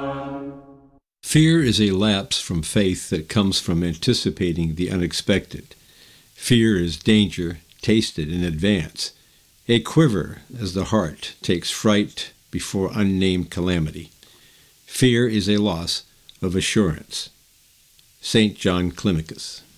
Fear is a lapse from faith that comes from anticipating the unexpected. Fear is danger tasted in advance, a quiver as the heart takes fright before unnamed calamity. Fear is a loss of assurance. St. John Climacus.